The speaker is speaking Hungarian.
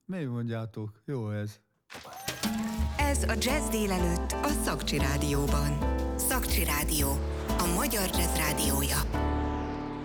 Mi mondjátok? Jó ez. Ez a Jazz délelőtt a Szakcsi Rádióban. Szakcsi Rádió, a magyar jazz rádiója.